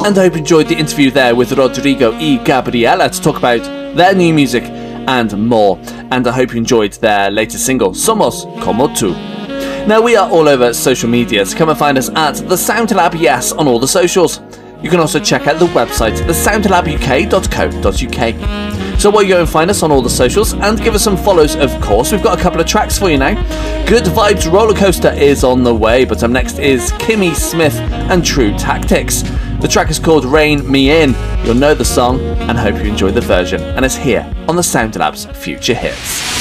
And I hope you enjoyed the interview there with Rodrigo y Gabriela to talk about their new music and more. And I hope you enjoyed their latest single, Somos Como Tu. Now, we are all over social media, so come and find us at The Soundlab Yes on all the socials. You can also check out the website, thesoundlabuk.co.uk. So while you go and find us on all the socials and give us some follows, of course, we've got a couple of tracks for you now. Good Vibes Rollercoaster is on the way, but up next is Kimmy Smith and True Tactics. The track is called Rein Me In. You'll know the song and hope you enjoy the version, and it's here on the Soundlab's Future Hits.